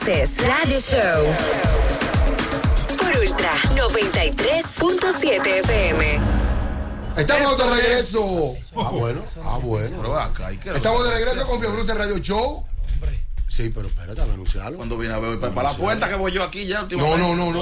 Radio Show por Ultra 93.7 FM. Estamos de regreso. Bueno. Pero acá, estamos de regreso con Fiebruce Radio Show. Sí, pero espérate, a anunciarlo. Cuando viene a ver para la puerta que voy yo aquí ya. No.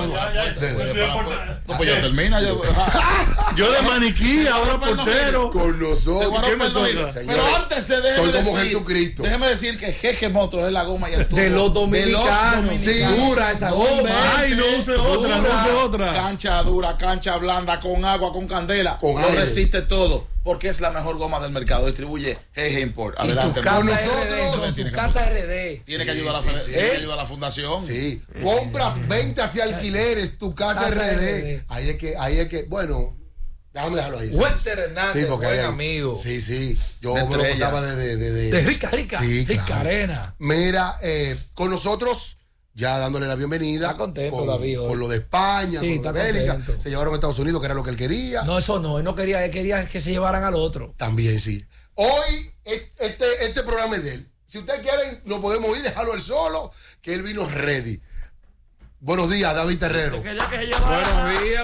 Pues ya termina. Yo de maniquí, ahora portero. Con nosotros. ¿Qué me toca? Pero antes de déjeme decir que Jeje Motors es la goma y el tubo de los dominicanos. Sí. Dura esa goma. Ay, no use otra. Cancha dura, cancha blanda, con agua, con candela. Con lo aire. Resiste todo. Porque es la mejor goma del mercado. Distribuye Jeje Import. Adelante. Y tu casa nosotros. RD, tu casa RD. Tiene que ayudar a la fundación. Sí. Compras, ventas y alquileres, tu casa RD. Ahí es que, bueno, déjame dejarlo ahí. Walter Hernández, porque buen ahí- amigo. Sí. Yo De me lo estrella. pasaba de De rica. Sí, Rica claro. arena. Mira, con nosotros, ya dándole la bienvenida. Está contento, con, David, hoy. con lo de España, Sí, con lo está de Bélgica. contento. Se llevaron a Estados Unidos, que era lo que él quería. No, eso no. Él no quería, él quería que se llevaran al otro. También sí. Hoy, este programa es de él. Si ustedes quieren, lo podemos ir, dejarlo él solo, que él vino ready. Buenos días, David Terrero. Buenos días.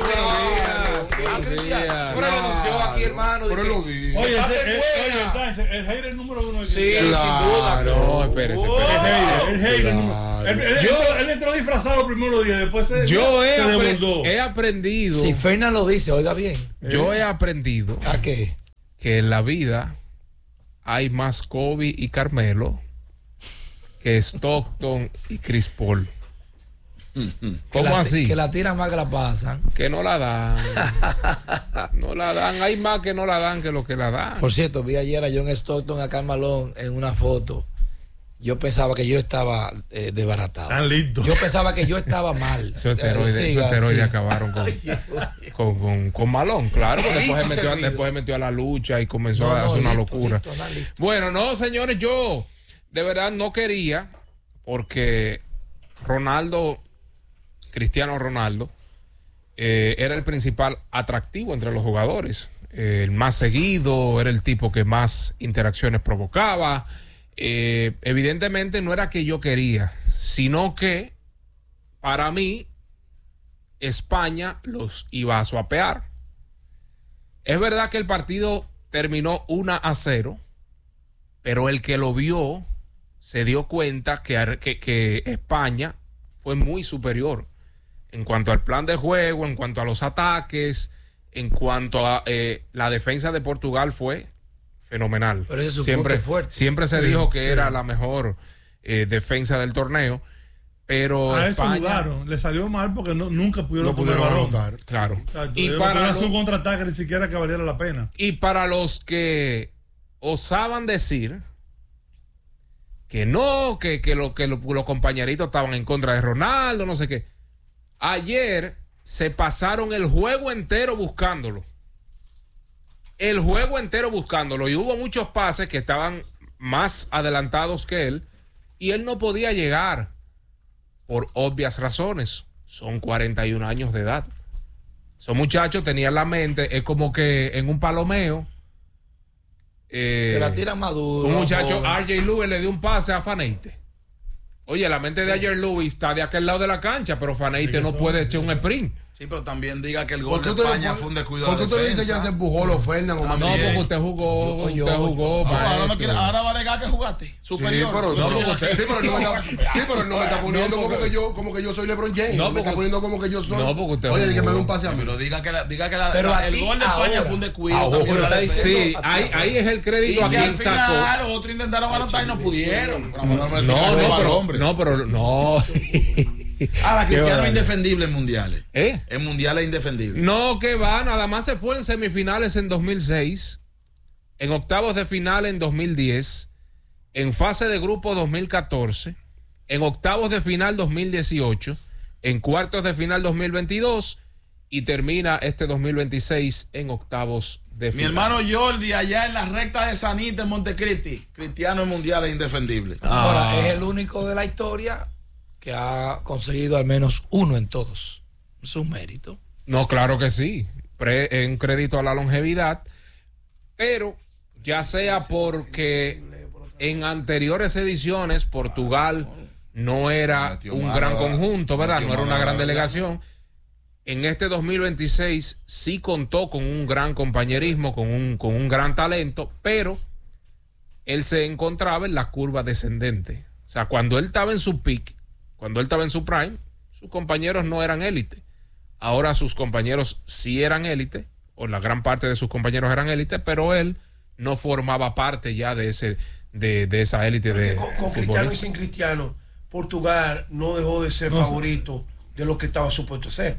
Pero lo anunció aquí, hermano. Pero dije, lo dijo. Oye, pase el hater número uno. Sí, Claro. sin duda. No, espérese. El hater número Claro. Él entró disfrazado el primero día, después se Yo desbordó. he aprendido, Si Fernan lo dice, oiga bien. yo he aprendido ¿A qué? que en la vida hay más Kobe y Carmelo que Stockton y Chris Paul. ¿Cómo así? Que la tiran más que la pasan. Que no la dan. No la dan. Hay más que no la dan que lo que la dan. Por cierto, vi ayer a John Stockton, a Karl Malone en una foto. Yo pensaba que yo estaba desbaratado. Tan lindo. Yo pensaba que yo estaba mal. Esos esteroides acabaron con Malone, claro, porque después se metió a la lucha y comenzó a hacer una locura. Listo. Bueno, no, señores, yo de verdad no quería, porque Cristiano Ronaldo, era el principal atractivo entre los jugadores, el más seguido, era el tipo que más interacciones provocaba. Evidentemente no era que yo quería, sino que para mí España los iba a suapear. Es verdad que el partido terminó 1-0, pero el que lo vio se dio cuenta que España fue muy superior en cuanto al plan de juego, en cuanto a los ataques, en cuanto a la defensa de Portugal fue fenomenal. Pero ese es su siempre punto fuerte. siempre se dijo que era la mejor defensa del torneo, pero A eso España, jugaron. Le salió mal porque nunca pudieron No pudieron tomar balón. anotar. claro. Exacto. Y Ellos para no los- hacer un contraataque ni siquiera que valiera la pena. Y para los que osaban decir que no, que los compañeritos estaban en contra de Ronaldo, no sé qué. Ayer se pasaron el juego entero buscándolo. El juego entero buscándolo. Y hubo muchos pases que estaban más adelantados que él. Y él no podía llegar por obvias razones. Son 41 años de edad. Esos muchachos tenían la mente, es como que en un palomeo. Se la tiran maduro. Un muchacho, RJ Lewis, le dio un pase a Faneite. Oye, la mente de RJ Lewis está de aquel lado de la cancha, pero Faneite no puede echar un sprint. Sí, pero también diga que el ¿Por gol qué de usted España no fue un puede- descuido ¿Por de qué usted le dice defensa? ya se empujó los Fernan o No, Manuel? porque usted jugó, maestro. Ahora va a negar que jugaste. Sí, Superior. pero No, no, porque- sí, pero él no me está poniendo como que yo soy LeBron James. No, Me está porque- poniendo como que yo soy. No, porque usted Oye, jugó. que me dé un pase a mí. Pero diga que Pero a el ti gol de España ahora- fue un descuido. Ahora también de la está defensa. diciendo- Sí, ahí es el Y crédito a que al quien sacó. final otros intentaron anotar y no pudieron. No, pero no. Ahora, Cristiano bárbaro. es indefendible en mundiales. ¿Eh? En mundiales es indefendible. No, que va, nada más se fue en semifinales en 2006, en octavos de final en 2010, en fase de grupo 2014, en octavos de final 2018, en cuartos de final 2022 y termina este 2026 en octavos de Mi final. hermano Jordi, allá en la recta de Sanita en Montecristi, Cristiano en mundiales es indefendible. Ahora, es el único de la historia que ha conseguido al menos uno en todos. Es un mérito. No, claro que sí. Un crédito a la longevidad, pero ya sea porque en anteriores ediciones Portugal no era Metió un mano, gran conjunto, ¿verdad? metió No era mano, una gran ¿verdad? delegación. En este 2026 sí contó con un gran compañerismo, con un gran talento, pero él se encontraba en la curva descendente. O sea, cuando él estaba en su peak, cuando él estaba en su prime, sus compañeros no eran élite. Ahora sus compañeros sí eran élite, o la gran parte de sus compañeros eran élite, pero él no formaba parte ya de esa élite de Con Cristiano y sin Cristiano, Portugal no dejó de ser favorito de lo que estaba supuesto a ser.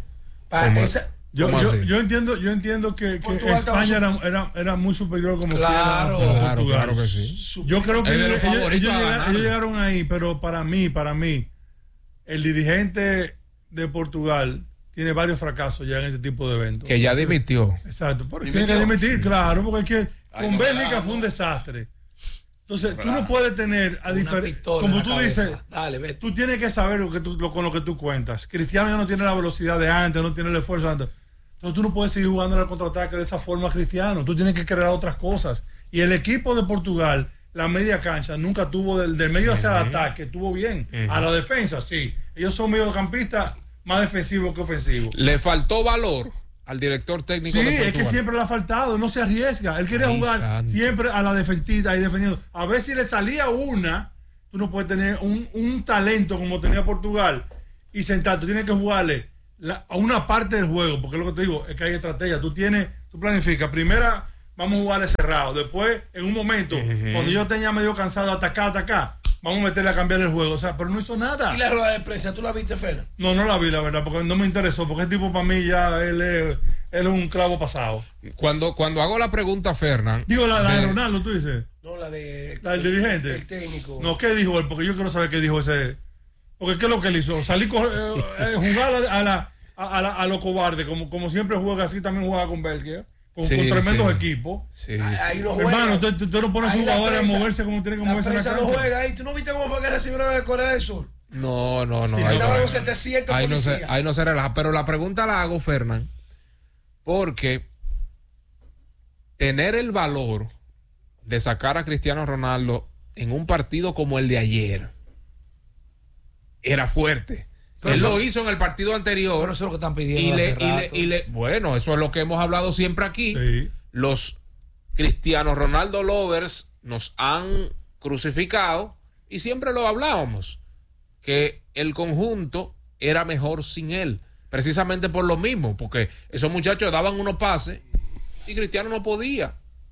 Yo entiendo que Portugal España era muy superior como Claro, quiera a Claro, Portugal. claro que sí. Yo creo que Es de los ellos favoritos a ganar. llegaron ahí, pero para mí, el dirigente de Portugal tiene varios fracasos ya en ese tipo de eventos. Que ya dimitió. Exacto, porque ¿Dimitió? tiene que dimitir, claro, porque Ay, con no, Bélgica claro. fue un desastre. Entonces, tú Claro. no puedes tener a Una diferencia, pistola como en la tú cabeza. dices, Dale, vete. tú tienes que saber con lo que tú cuentas. Cristiano ya no tiene la velocidad de antes, no tiene el esfuerzo de antes. Entonces tú no puedes seguir jugando al contraataque de esa forma, Cristiano. Tú tienes que crear otras cosas. Y el equipo de Portugal, la media cancha, nunca tuvo del medio hacia el ataque, estuvo bien. A la defensa, sí. Ellos son mediocampistas más defensivos que ofensivos. Le faltó valor al director técnico Sí, de es Portugal. que siempre le ha faltado, no se arriesga. Él quería Ay, jugar santo. siempre a la defendida y defendiendo. A ver si le salía una, tú no puedes tener un talento como tenía Portugal y sentarte. Tú tienes que jugarle a una parte del juego, porque es lo que te digo, es que hay estrategia. Tú planificas. Primera, vamos a jugarle cerrado. Después, en un momento, cuando yo tenía medio cansado de atacar, vamos a meterle a cambiar el juego. O sea, pero no hizo nada. ¿Y la rueda de prensa, tú la viste, Fera? No la vi, la verdad, porque no me interesó, porque el tipo para mí ya él es un clavo pasado. Cuando hago la pregunta a Fernán, Digo, la de Ronaldo, tú dices. No, la de... La del dirigente. El técnico. No, ¿qué dijo él? Porque yo quiero saber qué dijo ese. Porque ¿qué es lo que él hizo? Salir jugar a lo cobarde, como siempre juega así, también juega con Bélgica, con tremendos equipos. Sí, Ahí sí. no juega. Hermano, usted no pone a sus Ahí la jugadores a prensa- moverse como tiene que La moverse en la prensa no cancha. juega ahí. ¿Tú no viste cómo fue que recibieron de Corea del Sur? No. Sí, ahí Andaban no. los 700 Ahí no policías. se relaja. Pero la pregunta la hago, Fernán, porque tener el valor de sacar a Cristiano Ronaldo en un partido como el de ayer era fuerte. Pero Él eso- lo hizo en el partido anterior. Pero eso es lo que están pidiendo. Bueno, eso es lo que hemos hablado siempre aquí. Sí. Los Cristiano Ronaldo lovers nos han crucificado y siempre lo hablábamos, que el conjunto era mejor sin él, precisamente por lo mismo, porque esos muchachos daban unos pases y Cristiano no podía.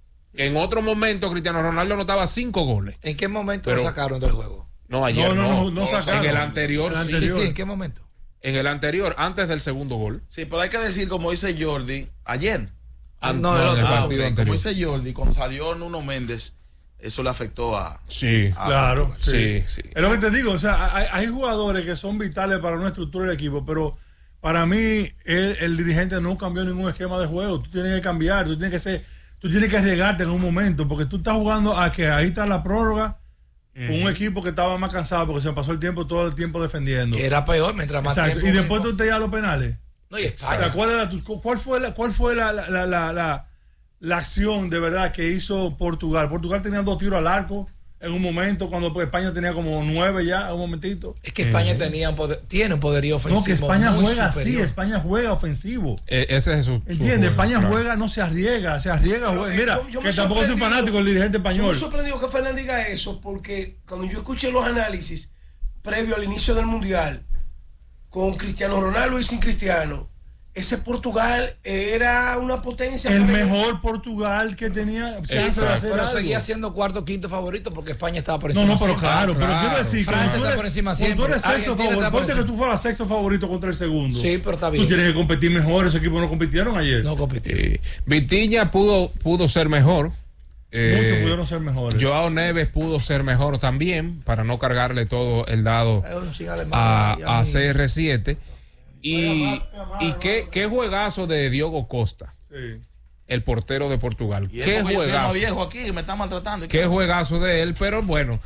En otro momento Cristiano Ronaldo anotaba 5 goles. ¿En qué momento Pero- lo sacaron del juego? No, ayer No sacaron. En el anterior, El sí. anterior. Sí, ¿en qué momento? En el anterior, antes del segundo gol. Sí, pero hay que decir, como dice Jordi, ayer. No, el en el otro. partido Ok, anterior. como dice Jordi, cuando salió Nuno Méndez, eso le afectó a... Sí. Claro, Sí, sí. sí. Es lo que te digo, o sea, hay jugadores que son vitales para una estructura del equipo, pero para mí el dirigente no cambió ningún esquema de juego. Tú tienes que cambiar, tú tienes que arriesgarte en un momento, porque tú estás jugando a que ahí está la prórroga con un equipo que estaba más cansado porque se pasó todo el tiempo defendiendo. Que era peor mientras más Exacto. tiempo. Y después tú te llevas a los penales. No, y O sea, ¿cuál fue la acción de verdad que hizo Portugal? Portugal tenía 2 tiros al arco en un momento, cuando pues, España tenía como 9 ya, un momentito. Es que España tiene un poderío ofensivo. No, que España muy juega superior. así, España juega ofensivo. Ese es su ¿Entiendes? juego, España claro. juega, no se arriesga, Pero, juega. Mira, yo me que tampoco soy sorprendido. fanático del dirigente Yo me español. sorprendió que Fernández diga eso, porque cuando yo escuché los análisis previo al inicio del Mundial, con Cristiano Ronaldo y sin Cristiano, ese Portugal era una potencia. El femenina. mejor Portugal que tenía chance de Exacto. hacer Pero algo. seguía siendo cuarto, quinto favorito porque España estaba por No, encima. no, pero siempre. claro, pero claro. quiero decir, Francia cuando tú está eres- por encima cuando tú siempre. eres sexto Argentina favorito, está por ponte que encima. tú fueras sexto favorito contra el segundo. Sí, pero está bien. Tú tienes que competir mejor, ese equipo no compitieron ayer. No compitió. Vitiña pudo ser mejor. Muchos pudieron ser mejores. Joao Neves pudo ser mejor también, para no cargarle todo el dado Es un ching alemán, a y a mí- CR7. Y qué juegazo de Diogo Costa, Sí. el portero de Portugal. Y es Qué porque yo soy el más juegazo. viejo aquí, que me está maltratando. Qué juegazo de él, pero bueno,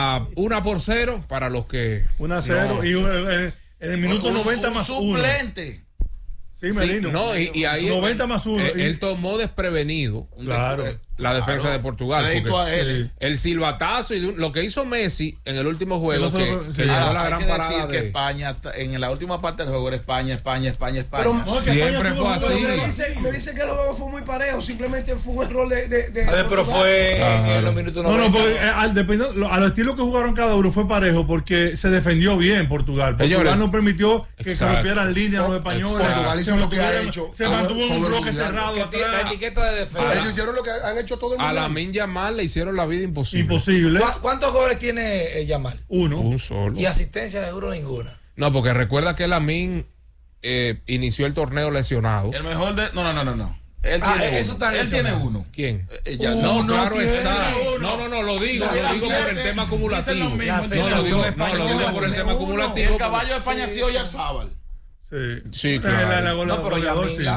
1-0 para los que 1-0 no. y en el minuto 90 más 1. suplente. Sí, Merino. No, y ahí 90 más 1. Él tomó desprevenido Claro. la defensa de Portugal. Crédito porque a él. el silbatazo y lo que hizo Messi en el último juego, no se lo- que sí. llegó Ahora, la hay gran que parada decir que de... España, en la última parte del juego era España. Pero No, que Siempre España tuvo fue un así. juego me dicen que el juego fue muy parejo, simplemente fue un error de A ver, pero fue en los minutos No, 90. porque al estilo que jugaron cada uno fue parejo porque se defendió bien Portugal. Portugal Señores, no permitió que exacto. rompieran líneas los españoles. Portugal hizo Se lo que ha mantuvieron- hecho. Se mantuvo en un Todo bloque el cerrado Que tiene la atrás. etiqueta de defensa. Ellos hicieron lo que han hecho todo el A mundo. Lamine Yamal le hicieron la vida imposible. Imposible. ¿Cuántos goles tiene Yamal? Uno. Un solo. Y asistencia seguro ninguna. No, porque recuerda que Lamine inició el torneo lesionado. El mejor de. No. Él tiene eso uno. está Él tiene lesionado. uno. ¿Quién? Ya, No, uno claro tiene está. uno. No, lo digo. La Lo digo por el siete, tema dicen acumulativo. lo mismo, La entonces. No, lo digo española por el tiene tema uno. acumulativo. El caballo de España ha sido Yarzábal. Sí, Sí, claro. No, pero goleador, sí.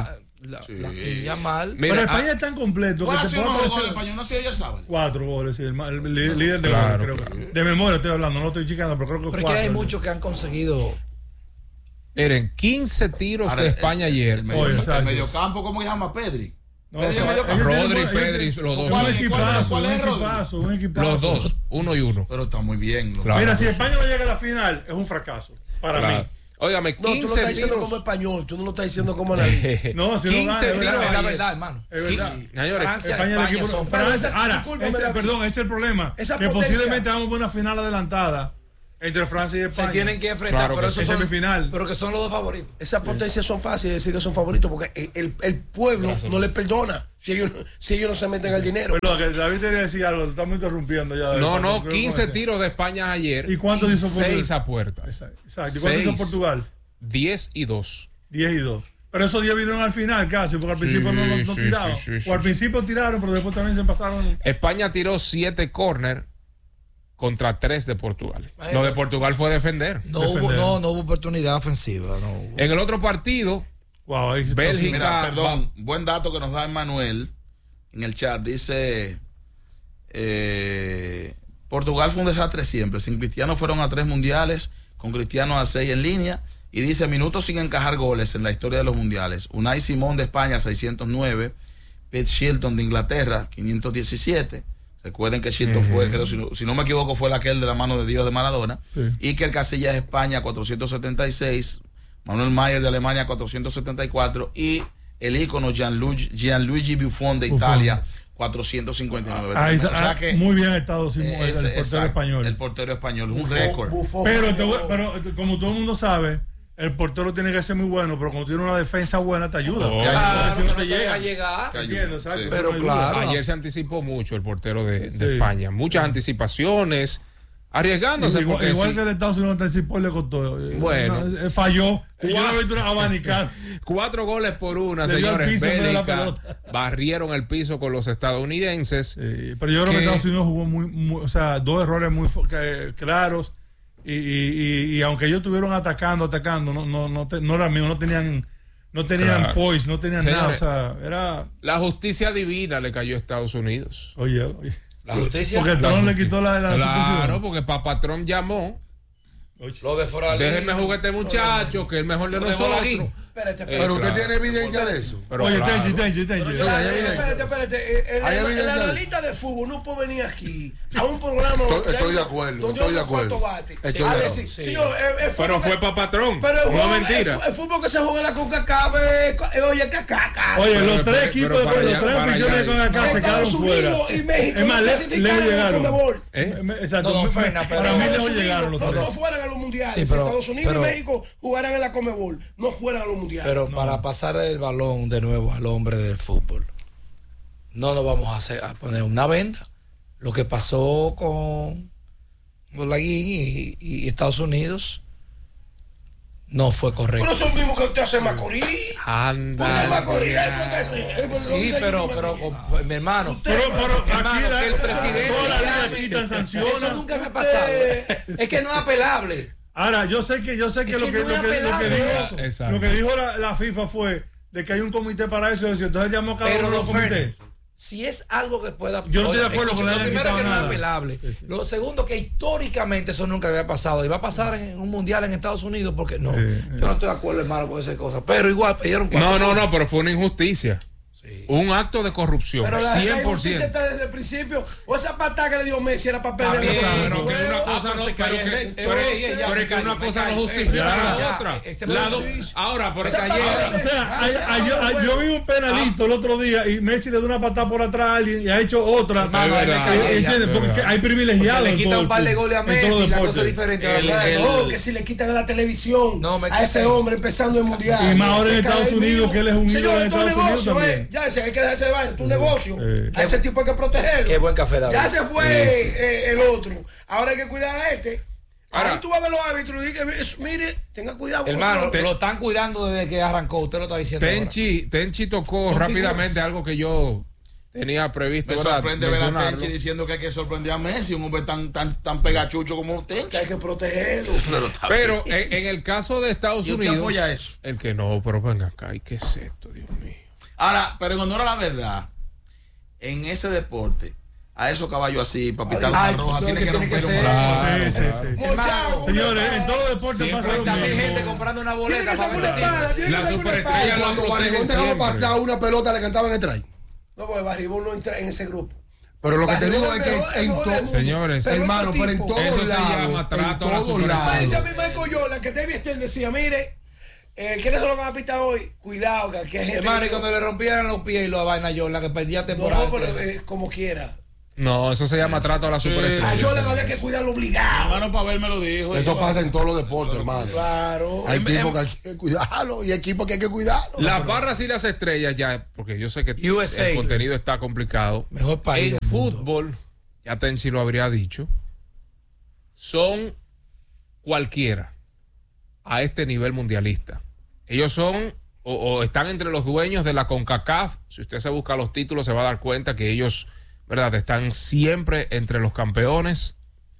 Yamal. Mira, Pero España es tan completo ¿Cuál que ha te sido puede el mejor gol aparecer español? ¿No ha sido Yarzábal? 4 goles, sí, el líder de Claro, goles, creo. claro. De memoria estoy hablando, no estoy chicando, pero creo que Porque 4. hay muchos que han conseguido. Miren, 15 tiros Ahora, de España ayer. Oye, El exacto. mediocampo, ¿cómo se llama? Pedri. No, Pedri o sea, el mediocampo. ellos Rodri, tienen- Pedri, ellos- los dos. Un ¿Cuál es equipazo, Rodri? un equipazo. Los dos, 1 y 1. Pero está muy bien. Claro. Mira, si España no llega a la final, es un fracaso. Para Claro. mí. Óigame, No, tú lo 15 estás diciendo como tiros. español, tú no lo estás diciendo como nadie. No, si no 15 gana, es tiros verdad. Es la ayer. verdad, hermano. Es verdad. Señores, Francia, España, el España equipo son- Francia, Pero esa- ahora, discúlpame, David. perdón, ese es el problema. Esa Que potencia- posiblemente vamos a ver una final adelantada entre Francia y Se España. tienen que enfrentar, Claro pero que esos sí. son Semifinal. Pero que son los dos favoritos. Esas potencias son fáciles de decir que son favoritos porque el pueblo no les perdona si ellos no se meten al dinero. Perdón, que David te quería decir algo, te estamos interrumpiendo ya. David, no, creo no, que 15 con- tiros de España ayer. ¿Y cuántos hizo Portugal? 6 a puerta. Exacto. ¿Y cuántos hizo 6. Portugal? 10 y 2. 10 y 2. Pero esos 10 vinieron al final casi, porque al Sí, principio no sí, tiraron. sí, sí, O al sí. principio tiraron, pero después también se pasaron. España tiró 7 córner contra 3 de Portugal. Lo de Portugal fue defender. No Defender. hubo oportunidad ofensiva. No hubo. En el otro partido, Wow, ahí sí está Bélgica. Mira, perdón, buen dato que nos da Emmanuel en el chat. Dice: Portugal fue un desastre siempre. Sin Cristiano fueron a 3 mundiales, con Cristiano a 6 en línea. Y dice: minutos sin encajar goles en la historia de los mundiales. Unai Simón de España, 609. Pete Shilton de Inglaterra, 517. Recuerden que Shilton fue, creo, si no me equivoco, fue aquel de la mano de Dios de Maradona. Sí. Iker Casillas de España, 476. Manuel Mayer de Alemania, 474. Y el ícono Gianluigi Buffon de Italia, 459. Ahí O está, sea que muy bien estado Simón, el ese- portero exacto, español. El portero español, un récord. Buffon, Pero como todo el mundo sabe, el portero tiene que ser muy bueno, pero cuando tiene una defensa buena te ayuda. Oh. Porque Claro, si no no te te deja llega. llegar. Que ayuda, ¿Entiendes? Exacto, sí. eso Pero no hay duda. claro. ayer se anticipó mucho el portero de Sí. España. Muchas anticipaciones, arriesgándose. Igual, porque igual sí, que el Estados Unidos anticipó y le costó. Bueno. Falló. Yo no he visto una abanicada. 4 goles por 1, Le dio al señores. piso en vez de la Bélgica pelota. barrieron el piso con los estadounidenses. Pero yo creo que Que- Estados Unidos jugó o sea, 2 errores muy claros. Y aunque ellos estuvieron atacando, no era mío, no tenían Claro. poise, no tenían nada. O Señores, sea, era. La justicia divina le cayó a Estados Unidos. Oye. La justicia. Porque Trump le quitó la Claro, suposición. porque Papá Trump llamó. Lo de Foralín. Déjenme jugar a este muchacho, que es el mejor de Lo de nosotros. Foralín. Espérate, Pero usted claro. tiene evidencia de eso. Pero Oye, claro. Tenchi. Sí, hay evidencia. Espérate. Hay El evidencia de analista de fútbol no puede venir aquí a un programa. Estoy de acuerdo, donde estoy de hay acuerdo. cuatro bates. Estoy A de decir, acuerdo. señor, el Pero fútbol fue que- Papá Trump. Pero el No fútbol- mentira. el fútbol que se juega en la CONCACAF, oye, cacaca. Oye, Pero- los 3 pero equipos de para los allá- 3 para anfitriones allá- con acá se quedaron Estados fuera. Unidos y México Es más, no le clasificaron a la llegaron. Conmebol. Exacto. No, no, Fernan, pero- Para mí Estados lejos llegaron Unidos los no 3. fueran a los mundiales. Sí, Si pero- Estados Unidos pero- y México jugaran en la Conmebol, no fueran a los mundiales. Pero para pasar el balón de nuevo al hombre del fútbol, no nos vamos a poner una venda. Lo que pasó con Bolaguín y Estados Unidos no fue correcto. Pero son mismos que usted hace Macorís. Anda. Usted Macorís, eso Sí, pero mi hermano. Pero Hermano, aquí que el presidente toda la liga llame. quitan sanciones. Eso nunca me ha pasado. Es que no es apelable. Ahora, yo sé que Es lo que que no es dijo Exacto. lo que dijo la FIFA fue de que hay un comité para eso. Entonces llamó a cada Pero, uno de los don Fernan, comités. si es algo que pueda... Yo no estoy de acuerdo con la lo primero quitado que no nada. es apelable. Sí, sí. Lo segundo, que históricamente eso nunca había pasado. Y va a pasar en un mundial en Estados Unidos porque no. Yo no estoy de acuerdo, hermano, con esas cosas. Pero igual pidieron 4. No, pero fue una injusticia. Sí. Un acto de corrupción. Pero la 100%. justicia está desde el principio. O esa patada que le dio Messi era para perder. También, Pero que una cosa no, pero es que una cosa no justifica la otra. Ahora, por eso O sea, yo vi un penalito el otro día y Messi le dio una patada por atrás a alguien y ha hecho otra. Es verdad. ¿Entiendes? Porque hay privilegiados. Le en quita todo un par de el goles a fútbol, en todo Messi, la deporte. cosa es diferente. No, que si le quitan la televisión No, me a ese quitan. hombre empezando el mundial. Y más ahora en Se cae Estados ahí Unidos, mismo. que él es un ídolo Señor, en tu Estados Unidos negocio, también. ya ese hay que dejarse de vaina, tu negocio. A ese tipo hay que protegerlo. Qué buen café, David. Ya se fue el otro. Ahora hay que cuidar a este. Ahora- Ahí tú vas a ver los árbitros y dices, mire, tenga cuidado con Hermano, eso. lo están cuidando desde que arrancó. Usted lo está diciendo. ahora. Tenchi tocó Son rápidamente figuras. algo que yo tenía previsto. Me ¿verdad? sorprende ver a mencionarlo. Tenchi diciendo que hay que sorprender a Messi, un hombre tan pegachucho como Que Tenchi. hay que protegerlo. Pero en el caso de Estados ¿Y usted Unidos. apoya eso? El que no, pero venga acá. ¿Y qué es esto, Dios mío? Ahora, pero en honor a la verdad, en ese deporte, a esos caballos así, para pitar una Ay, roja, no, tiene que que tiene que romper un ser. brazo. Sí. Mochao, Señores, en todo deporte Siempre pasa lo está Hay mismo. gente comprando una Tiene boleta que para sacar una ver espada, tiene La que sacar una superestrella espada. la Cuando protegen Barrigón dejaba siempre. pasar una pelota, le cantaban strike. No, porque Barribón no entra en ese grupo. Pero lo que te Barrigón digo es mejor- que en mejor del todo. mundo. Señores, Pero Hermano, otro pero en tipo. todos Eso se llama lados. trato En a la todos superestrella. Me dice a lados. mí Michael Jordan que David Stern decía, mire, ¿quiénes son los que van a pitar hoy? Cuidado, que aquí hay gente... Hermano, y que- cuando le rompieran los pies y la vaina Jordan, que perdía temporada. No, pero como quiera. no, eso se llama trato a la A superestrella. Jordan había que cuidarlo obligado. Hermano, para ver me lo dijo. Eso pasa en todos los deportes, hermano. Claro. Hay tipos que hay que cuidarlo y equipos que hay que cuidarlo. Las barras y las estrellas ya, porque yo sé que USA. el contenido está complicado. Mejor país En del mundo. fútbol, ya Tenchi lo habría dicho, son cualquiera a este nivel mundialista. Ellos son o están entre los dueños de la CONCACAF. Si usted se busca los títulos se va a dar cuenta que ellos, ¿verdad?, están siempre entre los campeones,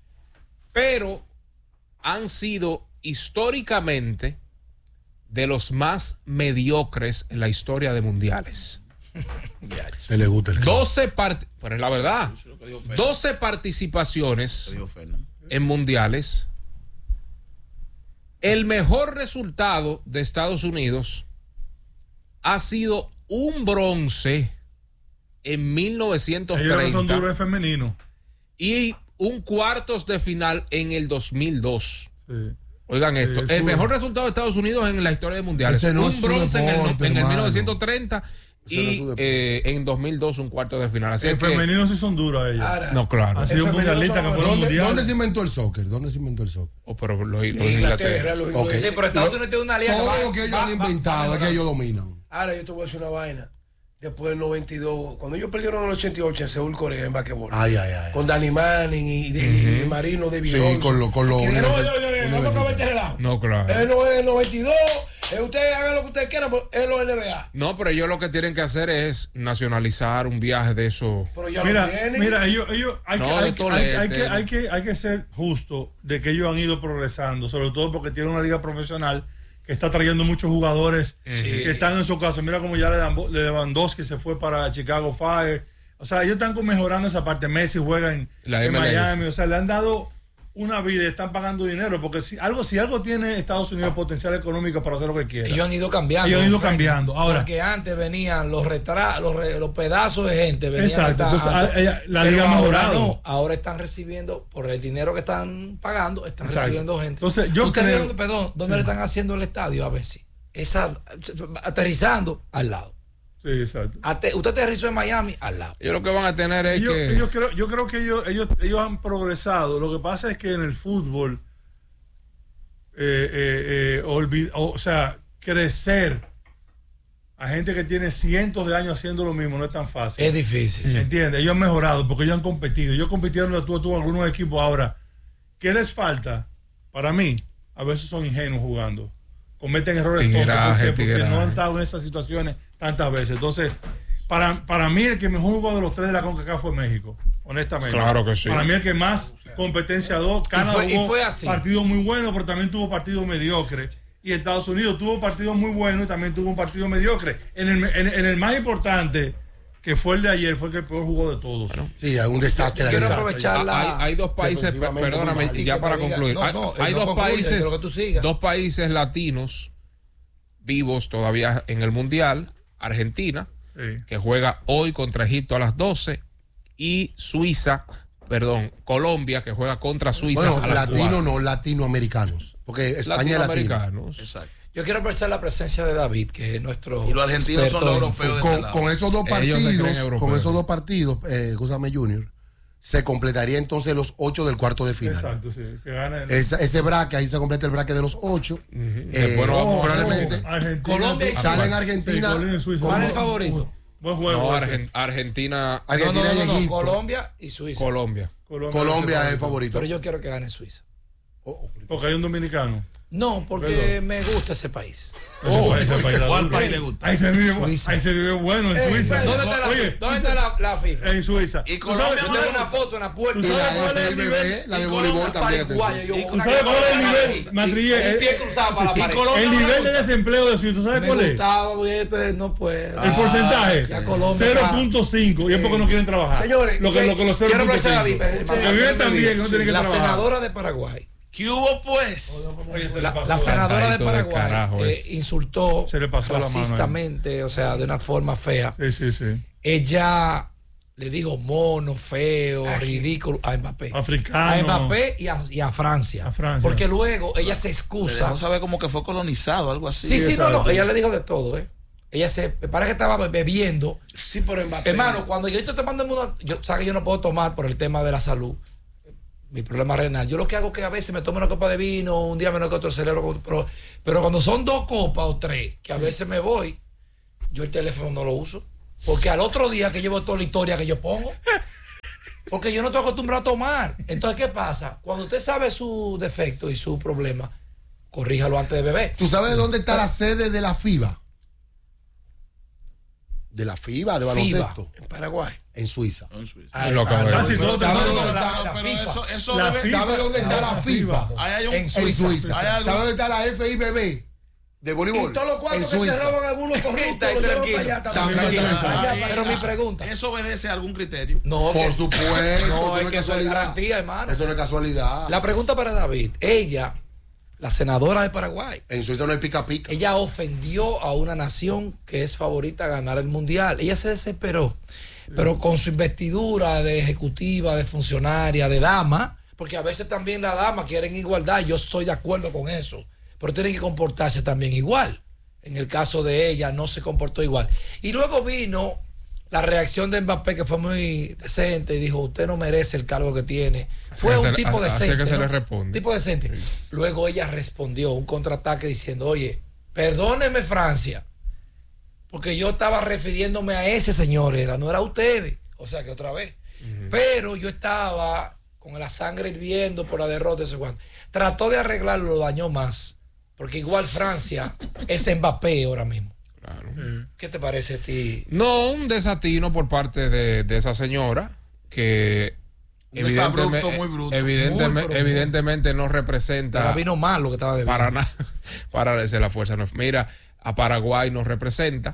pero han sido históricamente de los más mediocres en la historia de mundiales. Se le gusta el 12 pero es la verdad, 12 participaciones en mundiales. El mejor resultado de Estados Unidos ha sido un bronce en Ellos no son duros 1930 es femenino. y un cuartos de final en el 2002. Sí. Oigan esto, Sí, el sí. mejor resultado de Estados Unidos en la historia de mundiales. Ese no Un es su bronce deporte, en el hermano. 1930 Ese no es y su deporte. en 2002 un cuarto de final. Así En es que, femenino sí son duros ellos. Ahora, no, claro. Ha sido un femenino mundialista son que fue un buenos. mundial. ¿Dónde se inventó el soccer? ¿Dónde se inventó el soccer? Oh, pero los Inglaterra, los Ok. ingleses. Sí, pero Estados Unidos tiene una alianza. Todo lo que ellos han inventado es que ellos dominan. Ahora yo te voy a decir una vaina. Después del 92, cuando ellos perdieron en el 88 en Seúl, Corea, en basquetbol. Ay. Con Danny Manning y Marino de Sí, Johnson. con los Y que no, universi- no me acabe este relajo. No, claro. Él no es el 92. Ustedes hagan lo que ustedes quieran, pero es los NBA. No, pero ellos lo que tienen que hacer es nacionalizar un viaje de eso. Pero ya Mira, lo tienen. mira, ellos hay, No, que, hay, de Tolete. hay que ser justo de que ellos han ido progresando, sobre todo porque tienen una liga profesional que está trayendo muchos jugadores que están en su casa. Mira como ya Lewandowski se fue para Chicago Fire. O sea, ellos están mejorando esa parte. Messi juega en MLS. Miami. O sea, le han dado una vida y están pagando dinero. Porque si algo tiene Estados Unidos potencial económico para hacer lo que quiera. Ellos han ido cambiando. Ellos han ido Frank. cambiando. Ahora, Porque antes venían los pedazos de gente. Venían exacto. hasta- Entonces, la pero liga ha ahora mejorado. no. Ahora están recibiendo, por el dinero que están pagando, están Exacto. recibiendo gente. Entonces, yo ¿Usted creo- vio, perdón, dónde le están haciendo el estadio? A ver si. Aterrizando al lado. sí, exacto. Usted aterrizó en Miami al lado. Ellos lo que van a tener es que... Yo creo que ellos han progresado. Lo que pasa es que en el fútbol, o sea, crecer a gente que tiene cientos de años haciendo lo mismo no es tan fácil. Es difícil. ¿Entiendes? Ellos han mejorado porque ellos han competido. Ellos compitieron de tú a tú algunos equipos. Ahora, ¿qué les falta? Para mí, a veces son ingenuos jugando. Cometen errores Tigueraje, porque no tigueraje. han estado en esas situaciones tantas veces. Entonces, para mí, el que mejor jugó de los tres de la CONCACAF fue México, honestamente. Claro que sí. Para mí, el que más competencia dio. Canadá y jugó fue así. partidos muy buenos, pero también tuvo partidos mediocres. Y Estados Unidos tuvo partidos muy buenos y también tuvo un partido mediocre. En el más importante, que fue el de ayer, fue el que el peor jugó de todos. Sí, es un desastre. Quiero desastre. aprovechar Hay dos países, defensivamente perdóname, muy mal. y ya para que me diga- concluir. Hay no dos concluya, países, quiero que tú sigas. dos países latinos vivos todavía en el Mundial. Argentina, Sí. que juega hoy contra Egipto a las 12, y Colombia, que juega contra Suiza Bueno, a las latinos 4. no, latinoamericanos. Porque España es latino. Latinoamericanos. Exacto. Yo quiero aprovechar la presencia de David, que es nuestro. Y los argentinos son experto los en europeos de fútbol. este lado. Con esos dos Ellos se creen partidos, europeos. con esos dos partidos, escúchame, Junior, se completaría entonces los 8 del cuarto de final. Exacto, sí. Que gana el... Ese braque, ahí se completa el braque de los 8. Después nos vamos a probablemente Argentina, Colombia y sale en Sí, Argentina. Colombia y Suiza. ¿Cuál es el favorito? Buen juego. No, ese. Argentina, Argentina y Egipto. Colombia y Suiza. Colombia. Colombia es el favorito. Pero yo quiero que gane Suiza. Porque hay un dominicano. No, porque me gusta ese país. Ese país da ¿Cuál duro. país le gusta? Ahí se vive, Suiza. ahí se vive bueno en Suiza. ¿Dónde está Oye, ¿dónde está la FIFA? en Suiza. Y ¿Tú Colombia sabes Yo cuál tengo es- una foto en la puerta. Y ¿Tú sabes la cuál es el FIBB, nivel? la de Y voleibol Colombia también. paraguaya, yo atención. con una sabes cuál es el cámara nivel, ahí, Matrille? y un pie cruzado para la pared. Colombia El no le nivel de gusta. desempleo de Suiza, ¿sabes Me cuál es? gustaba, porque esto no puedo. El porcentaje, ya Colombia 0.5, y es porque no quieren trabajar. Señores, lo que los Quiero aprovechar a 0.5. David. Que viven también, que no tienen que La trabajar. senadora de Paraguay. ¿Qué hubo, pues? Oye, se le La pasó. senadora de Cantadito de Paraguay carajo es. insultó Se le pasó la mano ahí. racistamente, o sea, de una forma fea. Sí. Ella le dijo mono, feo, ridículo a Mbappé. Africano. A Mbappé y a Francia. A Francia. Porque luego ella se Le excusa. dejó saber como que fue colonizado, algo así. Sí, no, exacto. ella le dijo de todo, ¿eh? Ella me parece que estaba bebiendo. Sí, pero Mbappé. Hermano, cuando yo estoy tomando sabes que yo no puedo tomar por el tema de la salud. Mi problema renal. Yo lo que hago es que a veces me tomo una copa de vino, un día menos que otro celebro, pero cuando son 2 copas o 3, que a veces me voy, yo el teléfono no lo uso. Porque al otro día que llevo toda la historia que yo pongo, porque yo no estoy acostumbrado a tomar. Entonces, ¿qué pasa? Cuando usted sabe su defecto y su problema, corríjalo antes de beber. ¿Tú sabes dónde está la sede de la FIBA? De la FIBA, de baloncesto. En Paraguay. En Suiza. En Suiza. Lo acabo de sí, decir. todo ¿Sabe todo- dónde Pero, está? pero eso La debe- FIFA. ¿Sabe dónde está la FIFA? Ahí hay un, En En Suiza. Suiza. Hay algo- ¿Sabe dónde está la FIBB? De voleibol. Y todos los En cuartos que se Suiza. roban algunos corruptos Está ahí los llevan tranquilo. para allá También también. está en Allá Ahí para Pero allá. mi pregunta. ¿Eso obedece a algún criterio? No, Por supuesto. no, eso es no que es eso es casualidad. garantía, hermano. Eso no es casualidad. La pregunta para David. Ella, la senadora de Paraguay, En Suiza no hay pica pica. ella ofendió a una nación que es favorita a ganar el mundial. Ella se desesperó, pero con su investidura de ejecutiva, de funcionaria, de dama, porque a veces también las damas quieren igualdad, yo estoy de acuerdo con eso, pero tienen que comportarse también igual. En el caso de ella no se comportó igual. Y luego vino la reacción de Mbappé, que fue muy decente, y dijo, usted no merece el cargo que tiene. Fue Así un que tipo se- así decente. que se ¿no? le responde. Tipo decente. Luego ella respondió un contraataque diciendo, oye, perdóneme Francia, porque yo estaba refiriéndome a ese señor, no era a ustedes. O sea que otra vez. Pero yo estaba con la sangre hirviendo por la derrota, ese cuando. Trató de arreglarlo, lo dañó más. Porque igual Francia es Mbappé ahora mismo. Claro. ¿Qué te parece a ti? No, un desatino por parte de esa señora que Un desabrupto muy bruto. evidentemente no Para representa vino mal lo que estaba debiendo. para nada, para decir la fuerza. No, mira, a Paraguay nos representa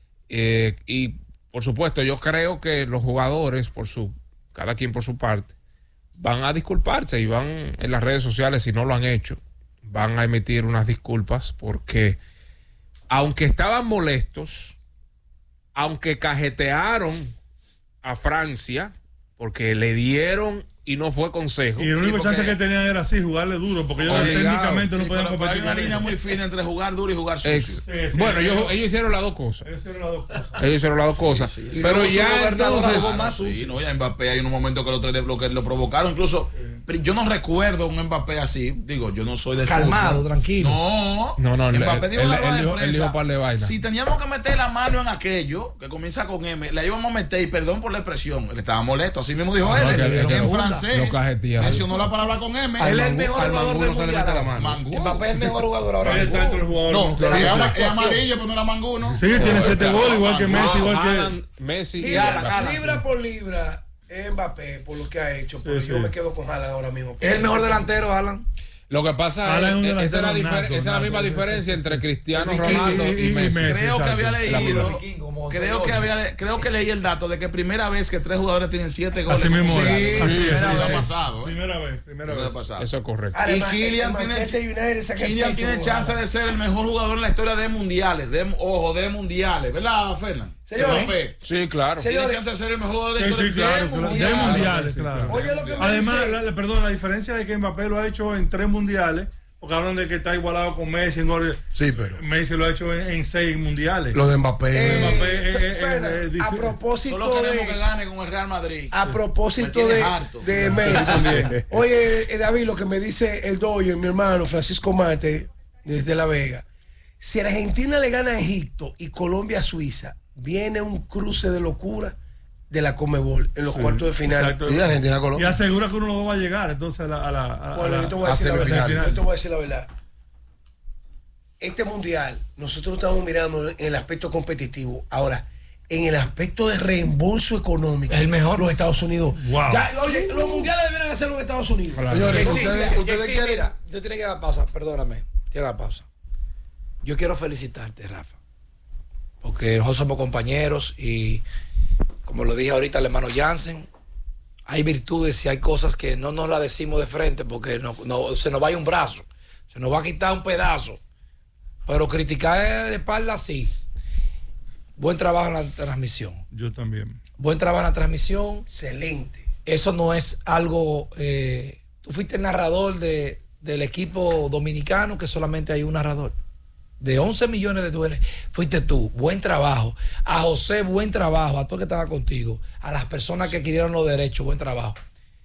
y por supuesto yo creo que los jugadores, cada quien por su parte, van a disculparse y van en las redes sociales, si no lo han hecho, van a emitir unas disculpas porque aunque estaban molestos, aunque cajetearon a Francia porque le dieron y no fue consejo. Y el único porque- chance que tenían era así, jugarle duro, porque ellos Obligado. técnicamente no Sí, podían pero hay competir. una con línea ellos. muy fina entre jugar duro y jugar sucio. Ex- sí, bueno, ellos- ellos hicieron las dos cosas. Ellos hicieron las dos cosas. Ellos hicieron las dos cosas. Sí, sí. Y Pero luego su ya gobernador entonces. jugó más Sí, no, ya Mbappé hay un momento que lo provocaron. Incluso, yo no recuerdo un Mbappé así. Digo, yo no soy de Calmado, fútbol. tranquilo. No, Mbappé dijo en la rueda de él dijo prensa, un par de vainas. si teníamos que meter la mano en aquello, que comienza con M, la íbamos a meter, y perdón por la expresión, él estaba molesto. Así mismo dijo él, no, que en lo francés. cajetía. Mencionó la palabra con M. Él es el Mangu- mejor al jugador Mangu del no se le mundial. mete la mano. Mangu. Mbappé es el mejor jugador ahora Ahí mismo. está entre los jugadores. No, más de Sí, la claros. ahora es actuación. amarillo, pero no era manguno. Sí, tiene 7 goles, igual que Messi, igual que. Haaland, Messi y Libra, Haaland. libra por libra, Mbappé, por lo que ha hecho. Pero Sí, yo sí. me quedo con Haaland ahora mismo. Es el mejor delantero, Alan. Lo que pasa Ahora es un es esa es la, delantero nato, esa es la misma nato, diferencia sí, entre sí. Cristiano Y Ronaldo y Messi. Creo que había leído, Como creo que leí el dato de que primera vez que 3 jugadores tienen 7 goles. Así mismo Sí, es. Así es. primera Sí, vez. sí. Pasado, ¿eh? Primera vez. Eso ha pasado. Eso es correcto. Y Además, Kylian el Manchester United saca el Kylian pecho, tiene chance de ser el mejor jugador en la historia de mundiales, de mundiales, ¿verdad, Fernán? Señores, Sí, claro. Sí. Tiene chance de ser el mejor jugador de la Sí, historia claro, claro. De mundiales, claro. Oye, lo que me Además, dice- perdón, la diferencia de que Mbappé lo ha hecho en 3 mundiales, porque hablan de que está igualado con Messi. No, Sí, pero Messi lo ha hecho en 6 mundiales. lo de Mbappé. Fernan, a propósito Solo queremos que de gane con el Real Madrid. a propósito Me de, tienes harto. de Messi. Oye, David, lo que me dice el Doyo, mi hermano Francisco Mate, desde La Vega. Si Argentina le gana a Egipto y Colombia a Suiza, viene un cruce de locura de la Conmebol en los cuartos de final. Exacto. Y Argentina, Y Colombia. asegura que uno no va a llegar entonces a la Bueno, yo te voy a a decir la verdad. semifinales. Yo te voy a decir la verdad. Este mundial, nosotros estamos mirando en el aspecto competitivo. Ahora, en el aspecto de reembolso económico, Es el mejor. los Estados Unidos. Wow. Ya, oye, los mundiales deberían hacerlo en Estados Unidos. Señores, Sí, ustedes sí, quieren. mira, yo tenía que dar pausa, perdóname, tiene que dar pausa. Yo quiero felicitarte, Rafa, porque nosotros somos compañeros y, como lo dije ahorita al hermano Jansen, hay virtudes y hay cosas que no nos las decimos de frente porque se nos va a ir un brazo, se nos va a quitar un pedazo, pero criticar de espalda sí. Buen trabajo en la transmisión. Yo también. Buen trabajo en la transmisión. Excelente. Eso no es algo. Tú fuiste el narrador del equipo dominicano, que solamente hay un narrador. De 11 millones de dólares, fuiste tú. Buen trabajo. A José, buen trabajo. A todo el que estaba contigo. A las personas que adquirieron los derechos, buen trabajo.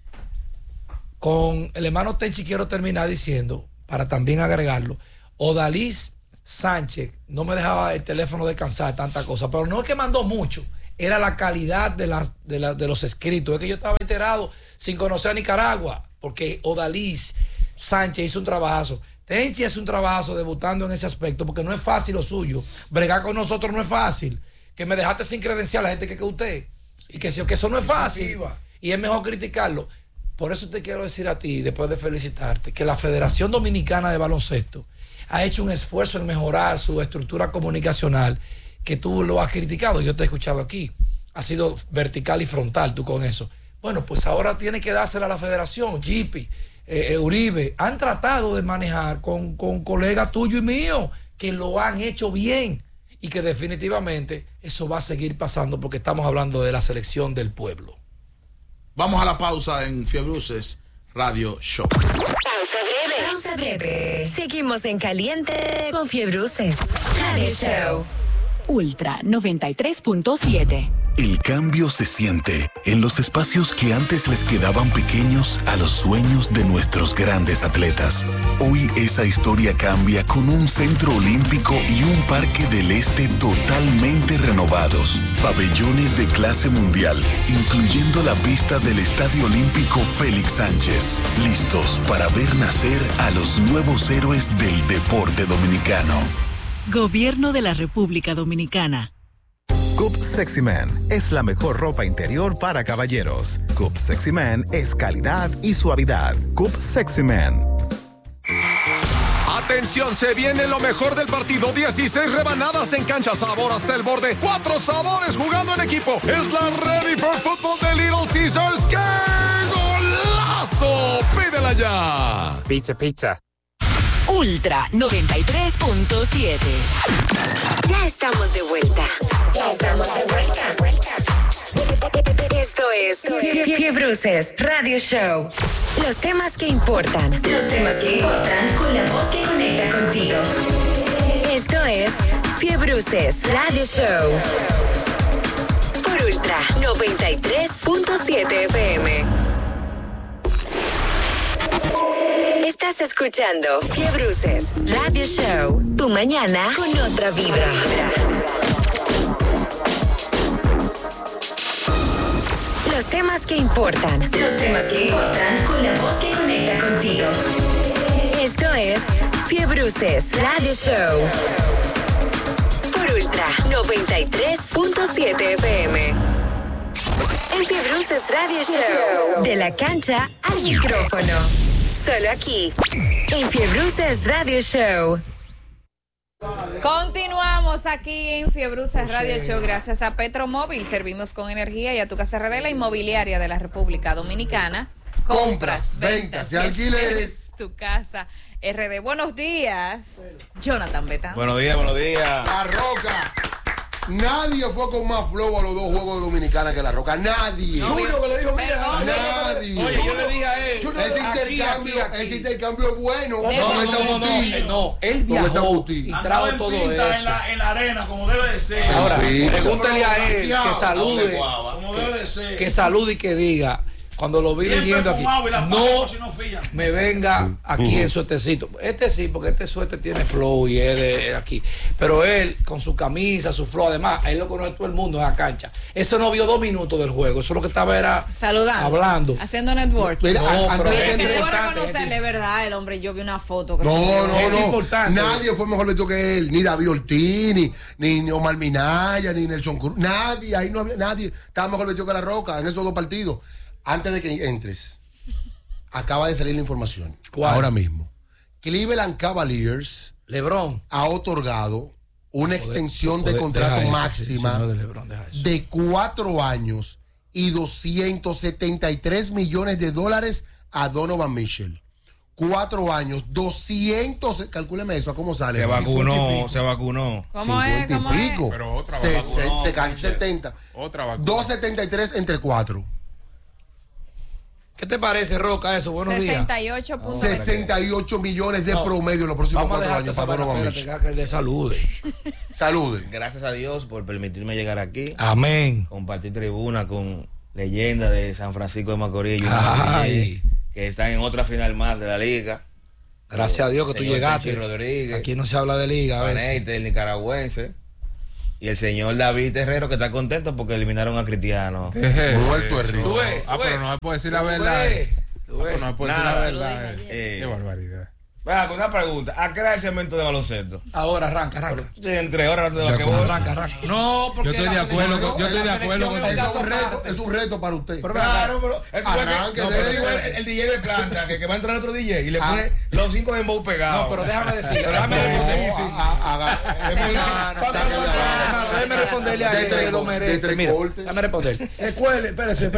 Con el hermano Tenchi quiero terminar diciendo, para también agregarlo, Odalis Sánchez no me dejaba el teléfono descansar de tantas cosas, pero no es que mandó mucho, era la calidad de los escritos. Es que yo estaba enterado sin conocer a Nicaragua, porque Odalis Sánchez hizo un trabajazo. Tenchi hace un trabajazo debutando en ese aspecto, porque no es fácil lo suyo. Bregar con nosotros no es fácil. Que me dejaste sin credencial a la gente que usted. Y que eso no es fácil. Y es mejor criticarlo. Por eso te quiero decir a ti, después de felicitarte, que la Federación Dominicana de Baloncesto ha hecho un esfuerzo en mejorar su estructura comunicacional, que tú lo has criticado, yo te he escuchado aquí. Ha sido vertical y frontal tú con eso. Bueno, pues ahora tiene que dársela a la Federación, Jipi, Uribe. Han tratado de manejar con colegas tuyos y míos que lo han hecho bien y que definitivamente eso va a seguir pasando porque estamos hablando de la selección del pueblo. Vamos a la pausa en Fiebruces Radio Show. Pausa breve. Seguimos en caliente con Fiebruces Radio Show. Ultra 93.7. El cambio se siente en los espacios que antes les quedaban pequeños a los sueños de nuestros grandes atletas. Hoy esa historia cambia con un centro olímpico y un parque del este totalmente renovados. Pabellones de clase mundial, incluyendo la pista del Estadio Olímpico Félix Sánchez. Listos para ver nacer a los nuevos héroes del deporte dominicano. Gobierno de la República Dominicana. Coop Sexy Man es la mejor ropa interior para caballeros. Coop Sexy Man es calidad y suavidad. Coop Sexy Man. Atención, se viene lo mejor del partido. 16 rebanadas en cancha, sabor hasta el borde. 4 sabores jugando en equipo. Es la Ready for Football de Little Caesars. ¡Qué golazo! Pídela ya. Pizza, pizza. Ultra 93.7. Ya estamos de vuelta. Esto es Fiebruces Radio Show. Los temas que importan. Los temas que importan con la voz que conecta contigo. Esto es Fiebruces Radio Show. Por Ultra 93.7 FM. Estás escuchando Fiebruces Radio Show. Tu mañana con otra vibra. Los temas que importan. Los temas que importan con la voz que conecta contigo. Esto es Fiebruces Radio Show. Por Ultra 93.7 FM. En Fiebruces Radio Show. De la cancha al micrófono. Solo aquí, en Fiebruces Radio Show. Continuamos aquí en Fiebruces Radio Show gracias a Petromóvil. Servimos con energía y a tu casa RD, la inmobiliaria de la República Dominicana. Compras, ventas y alquileres. Tu casa RD. Buenos días, Jonathan Betán. Buenos días. La Roca. Nadie fue con más flow a los dos juegos de Dominicana que La Roca. Nadie. Junior que le dijo, mira, nadie. Oye, yo le dije a él. Ese intercambio es bueno. No, él viajó y trajo todo eso. En la arena, como debe de ser. Ahora, pregúntale a él que salude. Como debe de ser. Que salude y que diga. Cuando lo vi viniendo aquí, no me venga aquí en suétercito. Este sí, porque este suéter tiene flow y es de aquí. Pero él, con su camisa, su flow, además, él lo conoce todo el mundo en la cancha. Eso no vio 2 minutos del juego. Eso lo que estaba era saludando, hablando, haciendo network. Mira, que debo reconocerle, verdad, el hombre. Yo vi una foto. Que no. Nadie fue mejor vestido que él. Ni David Ortiz, ni Omar Minaya, ni Nelson Cruz. Nadie, ahí no había nadie. Estaba mejor vestido que La Roca en esos 2 partidos. Antes de que entres, acaba de salir la información. ¿Cuál? Ahora mismo. Cleveland Cavaliers LeBron ha otorgado una extensión de contrato máxima de 4 años y $273 millones a Donovan Mitchell. 4 años, 200, calcúleme eso, ¿a cómo sale? Se vacunó. ¿Cómo es? Pero otra vacuna. Se casi 70. Otra vacuna. 273 entre 4. ¿Qué te parece, Roca, eso? Buenos días. 68 millones de promedio en los próximos 4 años para Donovan Mitchell. Que le salude. Salude. Gracias a Dios por permitirme llegar aquí. Amén. Compartir tribuna con leyendas de San Francisco de Macorís, que están en otra final más de la liga. Gracias a Dios que tú llegaste. Rodríguez, aquí no se habla de liga. Panete, el nicaragüense. Y el señor David Terrero, que está contento porque eliminaron a Cristiano. Muerto el río. Pero no se puede decir la verdad. No se puede decir la verdad. Qué barbaridad. Venga, una pregunta. ¿A qué era el segmento de baloncesto? Ahora arranca. Entre horas de basquetbol. Arranca. No, porque yo estoy de acuerdo con es un reto para usted. Claro, pero el DJ de plancha, que va a entrar otro DJ y le pone los 5 dembow pegados. No, pero déjame decir. Déjame responderle a él, que lo merece. Mira, déjame responder. Espérese.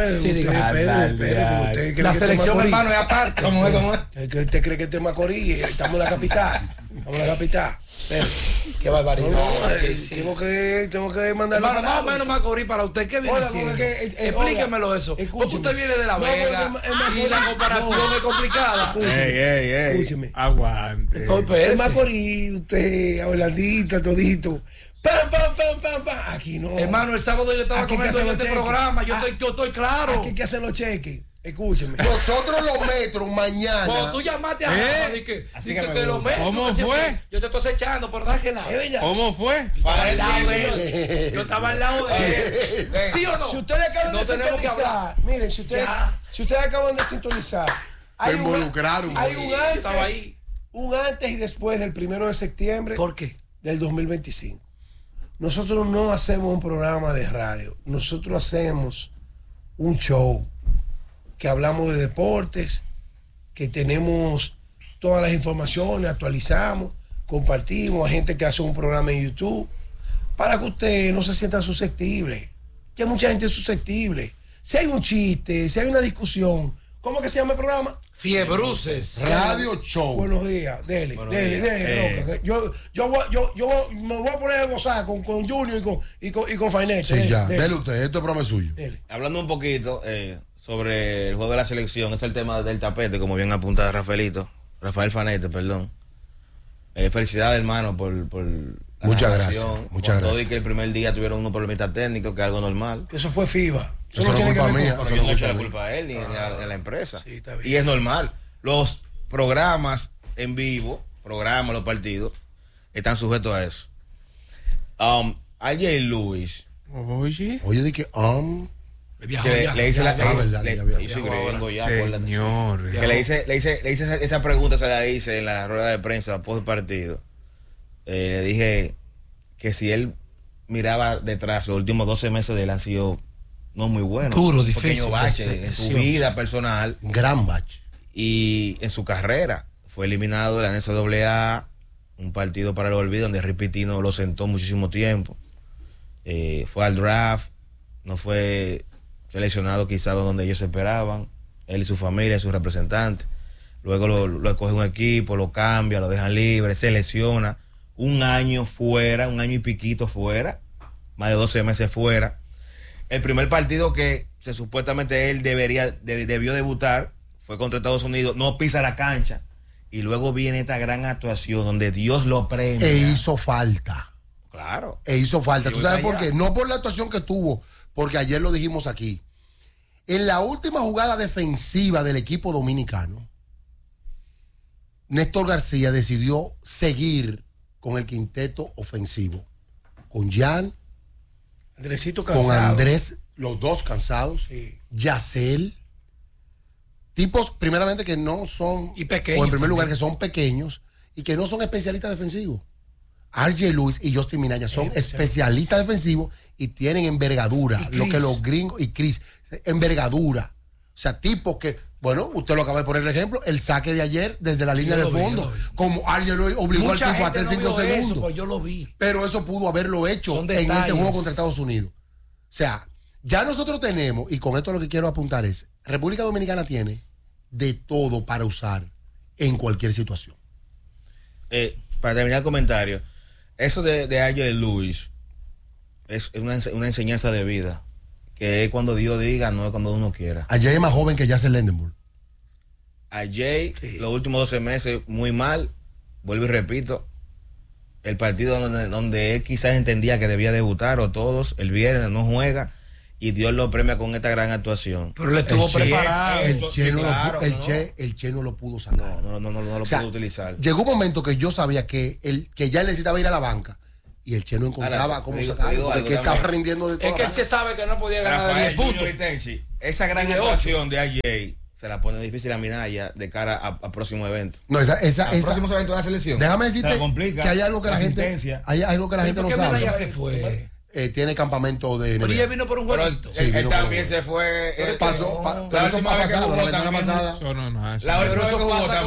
La selección, hermano, es aparte. ¿Cómo es? ¿Usted cree que este es Macorís? Estamos en la capital. Qué barbaridad. Tengo que mandarle. Hermano, más o menos Macorís para usted. ¿Qué viene siendo? Explíquemelo eso. Porque usted viene de La Vega y la comparación es complicada. Escúcheme. Aguante. Es Macorís, usted, Orlandito, todito. Pam. Aquí no. Hermano, el sábado yo estaba comiendo en este programa. Yo estoy claro. Aquí hay que hacer los cheques. Escúcheme. Nosotros los metros mañana. Cuando tú llamaste a Así que los metros. ¿Cómo fue? Yo te estoy echando, por dar que lado. ¿Cómo fue? Para el lado de él. Yo estaba al lado de él. ¿Sí o no? Si ustedes acaban de sintonizar, miren, si ustedes acaban de sintonizar, hay un antes y después del 1 de septiembre. ¿Por qué? Del 2025. Nosotros no hacemos un programa de radio. Nosotros hacemos un show que hablamos de deportes, que tenemos todas las informaciones, actualizamos, compartimos a gente que hace un programa en YouTube, para que usted no se sienta susceptible, que mucha gente es susceptible. Si hay un chiste, si hay una discusión, ¿cómo que se llama el programa? Fiebruces Radio Show. Buenos días, dele. Roca. Yo me voy a poner a gozar con Junior y con Fainet. Sí, ya, dele usted, esto es programa suyo. Hablando un poquito sobre el juego de la selección, es el tema del tapete, como bien apunta Rafael Fanete, perdón. Felicidades, hermano, por muchas gracias. Muchas gracias. Todo y que el primer día tuvieron unos problemitas técnicos, que es algo normal. Que eso fue FIBA. Eso no es culpa mía. Yo no he hecho la culpa a él ni a la empresa. Sí, está bien. Y es normal. Los programas en vivo, los partidos, están sujetos a eso. AJ Lewis. Oye, di que le hice la que le hice esa pregunta, se la hice en la rueda de prensa post partido. Le dije que si él miraba detrás, los últimos 12 meses de él han sido no muy buenos, duro, un difícil, pequeño bache en su vida personal, gran bache, Y en su carrera fue eliminado de la NCAA, un partido para el olvido donde Rick Pitino lo sentó muchísimo tiempo. Fue al draft, no fue seleccionado quizás donde ellos esperaban, él y su familia, sus representantes. Luego lo escoge un equipo, lo cambia, lo dejan libre, se lesiona. Un año fuera, un año y piquito fuera, más de 12 meses fuera. El primer partido que supuestamente él debió debutar fue contra Estados Unidos, no pisa la cancha. Y luego viene esta gran actuación donde Dios lo premia. E hizo falta. Claro. E hizo falta. ¿Tú sabes por qué? No por la actuación que tuvo, porque ayer lo dijimos aquí. En la última jugada defensiva del equipo dominicano, Néstor García decidió seguir con el quinteto ofensivo. Con Jan, Andresito cansado. con Andrés, los dos cansados. Sí. Yacel. Tipos, primeramente, que no son, y pequeños, o en primer lugar, que son pequeños y que no son especialistas defensivos. RJ Lewis y Justin Minaya son especialistas defensivos y tienen envergadura. Lo que los gringos, y Chris, envergadura. O sea, tipos que, bueno, usted lo acaba de poner el ejemplo, el saque de ayer desde la línea de fondo, como RJ Lewis obligó al tipo a hacer 5 segundos. Eso, pues yo lo vi. Pero eso pudo haberlo hecho en ese juego contra Estados Unidos. O sea, ya nosotros tenemos, y con esto lo que quiero apuntar es, República Dominicana tiene de todo para usar en cualquier situación. Para terminar el comentario, eso de RJ Lewis es una enseñanza de vida, que es cuando Dios diga, no es cuando uno quiera. RJ es más joven que Yacel Lendenburg. RJ, los últimos 12 meses, muy mal, vuelvo y repito, el partido donde él quizás entendía que debía debutar, o todos, el viernes no juega, y Dios lo premia con esta gran actuación. Pero le estuvo preparado. El Che no lo pudo sacar. No lo pudo utilizar. Llegó un momento que yo sabía que ya él necesitaba ir a la banca y el Che no encontraba cómo sacarlo, porque que estaba rindiendo de todo. Es que el Che sabe que no podía ganar de 10 puntos. Esa gran actuación de RJ se la pone difícil a Minaya de cara a próximo evento. No, esa próximo evento de la selección. Déjame decirte que hay algo que la gente no sabe. Minaya se fue? Tiene campamento de NBA. Pero ella vino por un jueguito. Sí, él también se fue. Pero eso ha pasado, la semana pasada. La última vez que jugó